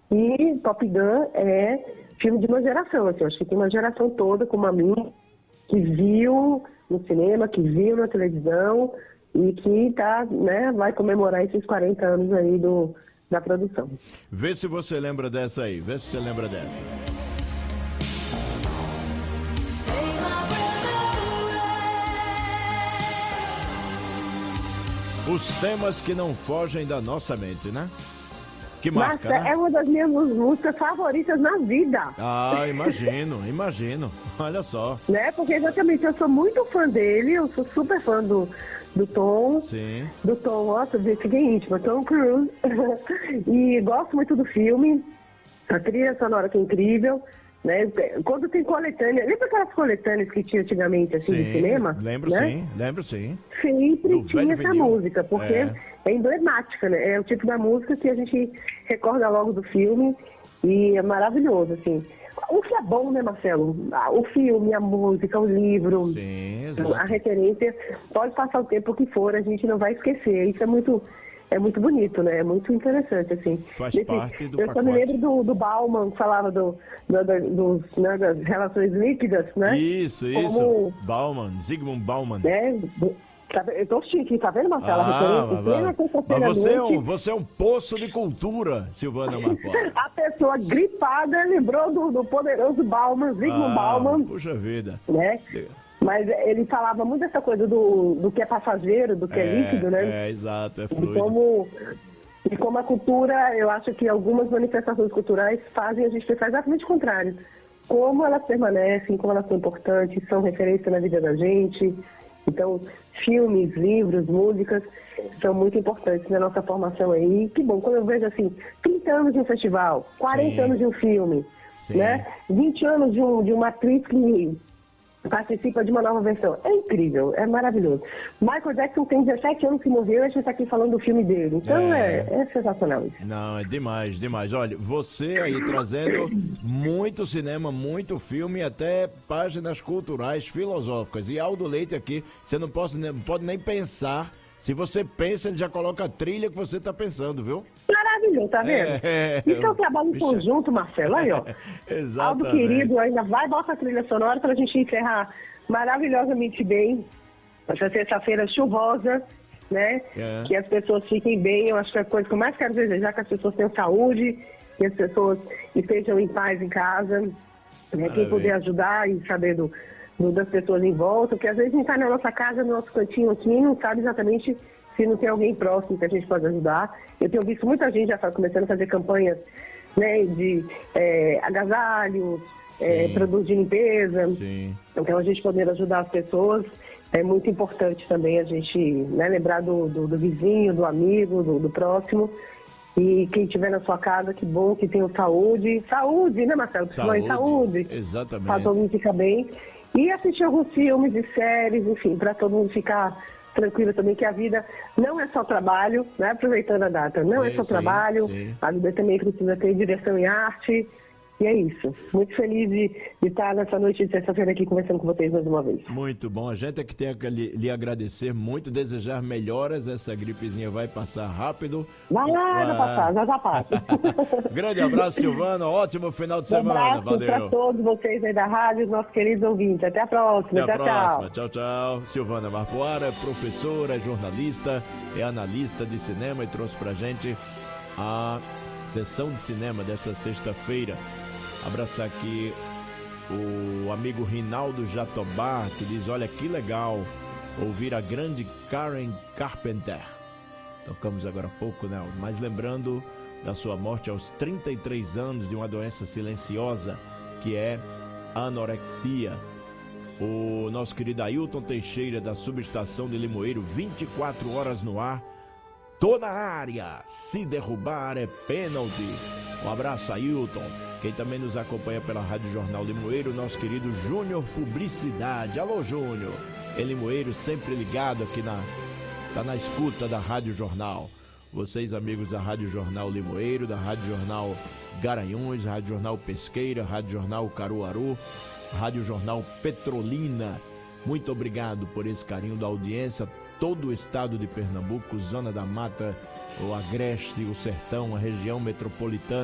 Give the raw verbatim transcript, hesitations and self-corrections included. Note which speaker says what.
Speaker 1: E Top Gun é filme de uma geração, assim, eu acho que tem uma geração toda, como a minha, que viu no cinema, que viu na televisão e que tá, né, vai comemorar esses quarenta anos aí do, da produção.
Speaker 2: Vê se você lembra dessa aí, vê se você lembra dessa. Os temas que não fogem da nossa mente, né? Que marca,
Speaker 1: Nossa,
Speaker 2: né?
Speaker 1: é uma das minhas músicas favoritas na vida.
Speaker 2: Ah, imagino, imagino. Olha só.
Speaker 1: Né? Porque exatamente, eu sou muito fã dele, eu sou super fã do, do Tom.
Speaker 2: Sim.
Speaker 1: Do Tom, nossa, eu fiquei íntimo, Tom Cruise. E gosto muito do filme, a trilha sonora que é incrível. Né? Quando tem coletânea, lembra aquelas coletâneas que tinha antigamente, assim,
Speaker 2: Sim,
Speaker 1: de cinema?
Speaker 2: lembro
Speaker 1: né?
Speaker 2: sim, lembro sim.
Speaker 1: Sempre
Speaker 2: Do
Speaker 1: tinha
Speaker 2: velho
Speaker 1: essa
Speaker 2: vinil.
Speaker 1: música, porque
Speaker 2: É.
Speaker 1: é. emblemática, né? É o tipo da música que a gente recorda logo do filme e é maravilhoso, assim. O que é bom, né, Marcelo? Ah, O filme, a música, o livro,
Speaker 2: Sim,
Speaker 1: a
Speaker 2: exato.
Speaker 1: referência, pode passar o tempo que for, a gente não vai esquecer. Isso é muito, é muito bonito, né? É muito interessante, assim.
Speaker 2: Faz
Speaker 1: Nesse-
Speaker 2: parte do
Speaker 1: eu só me
Speaker 2: pacote.
Speaker 1: lembro do, do Bauman, que falava do, do- do- dos, né, das relações líquidas, né?
Speaker 2: Isso,
Speaker 1: Como,
Speaker 2: isso. Bauman, Zygmunt Bauman.
Speaker 1: né? do- tá ve- Eu tô chique, tá vendo, Marcelo? A
Speaker 2: Ah,
Speaker 1: referência
Speaker 2: mas,
Speaker 1: em plena
Speaker 2: mas
Speaker 1: sexta-feira à
Speaker 2: você, é um,
Speaker 1: noite.
Speaker 2: você é um poço de cultura, Silvana Marcola.
Speaker 1: A pessoa gripada lembrou do, do poderoso Bauman, Zygmunt
Speaker 2: Ah,
Speaker 1: Bauman,
Speaker 2: puxa vida.
Speaker 1: né? Mas ele falava muito dessa coisa do, do que é passageiro, do que é, líquido, né?
Speaker 2: É, exato, é
Speaker 1: E
Speaker 2: fluido.
Speaker 1: como, e como a cultura, eu acho que algumas manifestações culturais fazem a gente pensar exatamente o contrário. Como elas permanecem, como elas são importantes, são referência na vida da gente. Então, filmes, livros, músicas são muito importantes na nossa formação aí. Que bom, quando eu vejo assim, trinta anos de um festival, quarenta
Speaker 2: Sim.
Speaker 1: anos de um filme,
Speaker 2: Sim.
Speaker 1: né? vinte anos de, um, de uma atriz que participa de uma nova versão. É incrível, é maravilhoso. Michael Jackson tem dezessete anos que morreu e a gente está aqui falando do filme dele. Então é,
Speaker 2: É.
Speaker 1: é sensacional isso.
Speaker 2: Não, é demais, demais. Olha, você aí trazendo muito cinema, muito filme, até páginas culturais, filosóficas. E Aldo Leite aqui, você não pode, não pode nem pensar. Se você pensa, ele já coloca a trilha que você está pensando, viu?
Speaker 1: Maravilhoso, tá vendo?
Speaker 2: É,
Speaker 1: Isso é um trabalho em
Speaker 2: bicho.
Speaker 1: conjunto, Marcelo. Aí, ó. Aldo
Speaker 2: Exatamente.
Speaker 1: querido, ainda vai, bota a trilha sonora para a gente encerrar maravilhosamente bem essa sexta-feira chuvosa, né?
Speaker 2: É.
Speaker 1: Que as pessoas fiquem bem. Eu acho que é a coisa que eu mais quero desejar, que as pessoas tenham saúde, que as pessoas estejam em paz em casa, né? Quem
Speaker 2: Maravilha.
Speaker 1: puder ajudar e saber do, do- das pessoas em volta, porque às vezes a gente está na nossa casa, no nosso cantinho aqui, e não sabe exatamente se não tem alguém próximo que a gente pode ajudar. Eu tenho visto muita gente já tá começando a fazer campanhas, né, de é, agasalhos, é,
Speaker 2: Sim.
Speaker 1: produtos de limpeza.
Speaker 2: Sim.
Speaker 1: Então a gente poder ajudar as pessoas é muito importante também a gente, né, lembrar do, do, do vizinho, do amigo, do, do próximo. E quem estiver na sua casa, que bom que tenha saúde. Saúde, né, Marcelo?
Speaker 2: Saúde,
Speaker 1: Saúde.
Speaker 2: exatamente.
Speaker 1: Para todo mundo ficar bem. E assistir alguns filmes e séries, enfim, para todo mundo ficar tranquilo também, que a vida não é só trabalho, né? Aproveitando a data, não é
Speaker 2: Sim,
Speaker 1: só
Speaker 2: sim,
Speaker 1: trabalho,
Speaker 2: sim.
Speaker 1: a vida também precisa ter direção em arte. E é isso. Muito feliz de, de estar nessa noite de sexta-feira aqui conversando com vocês mais uma vez.
Speaker 2: Muito bom. A gente é que tem que lhe, lhe agradecer muito, desejar melhoras. Essa gripezinha vai passar rápido.
Speaker 1: Vai lá, já
Speaker 2: Ah.
Speaker 1: passar, já já passa.
Speaker 2: Grande abraço, Silvana. Ótimo final de
Speaker 1: Um
Speaker 2: semana.
Speaker 1: abraço para
Speaker 2: Valeu.
Speaker 1: todos vocês aí da rádio, nossos queridos ouvintes. Até a próxima.
Speaker 2: Até a
Speaker 1: tchau,
Speaker 2: próxima.
Speaker 1: tchau.
Speaker 2: Tchau, tchau. Silvana Marpoara é professora, é jornalista, é analista de cinema e trouxe pra gente a sessão de cinema desta sexta-feira. Abraçar aqui o amigo Rinaldo Jatobá, que diz: olha que legal ouvir a grande Karen Carpenter. Tocamos agora há pouco, né? Mas lembrando da sua morte aos trinta e três anos de uma doença silenciosa, que é a anorexia. O nosso querido Ailton Teixeira, da subestação de Limoeiro, vinte e quatro horas no ar. Tô na área, se derrubar é pênalti. Um abraço, Ailton. Quem também nos acompanha pela Rádio Jornal Limoeiro, nosso querido Júnior Publicidade. Alô, Júnior. Em Limoeiro, sempre ligado aqui na... Tá na escuta da Rádio Jornal. Vocês, amigos da Rádio Jornal Limoeiro, da Rádio Jornal Garanhuns, Rádio Jornal Pesqueira, Rádio Jornal Caruaru, Rádio Jornal Petrolina. Muito obrigado por esse carinho da audiência. Todo o estado de Pernambuco, Zona da Mata, o Agreste, o Sertão, a região metropolitana.